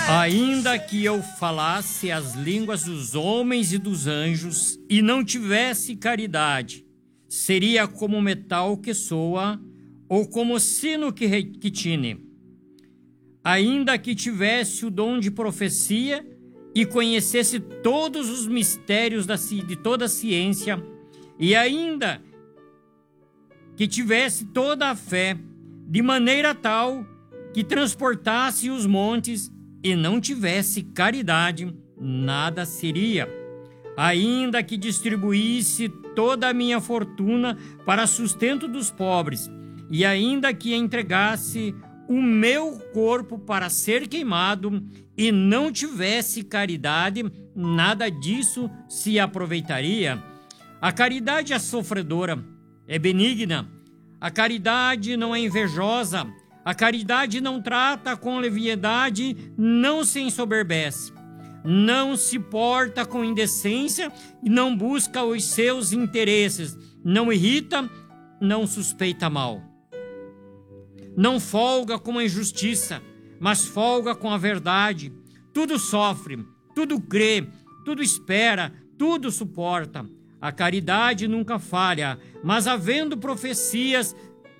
Ainda que eu falasse as línguas dos homens e dos anjos e não tivesse caridade, seria como metal que soa ou como sino que tine. Ainda que tivesse o dom de profecia e conhecesse todos os mistérios de toda a ciência, e ainda que tivesse toda a fé, de maneira tal que transportasse os montes, e não tivesse caridade, nada seria. Ainda que distribuísse toda a minha fortuna para sustento dos pobres, e ainda que entregasse o meu corpo para ser queimado, e não tivesse caridade, nada disso se aproveitaria. A caridade é sofredora, é benigna. A caridade não é invejosa. A caridade não trata com leviandade, não se ensoberbece, não se porta com indecência e não busca os seus interesses, não irrita, não suspeita mal. Não folga com a injustiça, mas folga com a verdade. Tudo sofre, tudo crê, tudo espera, tudo suporta. A caridade nunca falha, mas havendo profecias,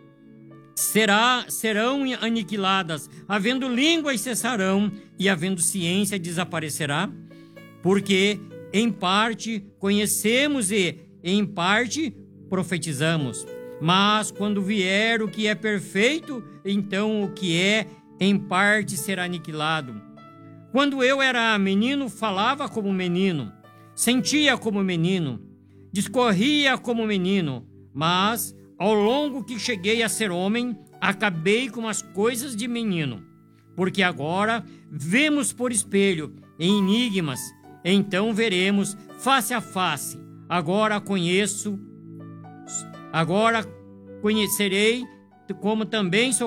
serão aniquiladas, havendo línguas cessarão e havendo ciência desaparecerá, porque em parte conhecemos e em parte profetizamos. Mas quando vier o que é perfeito, então o que é em parte será aniquilado. Quando eu era menino, falava como menino, sentia como menino, discorria como menino, mas ao longo que cheguei a ser homem, acabei com as coisas de menino. Porque agora vemos por espelho, em enigmas, então veremos face a face. Agora conhecerei, como também sou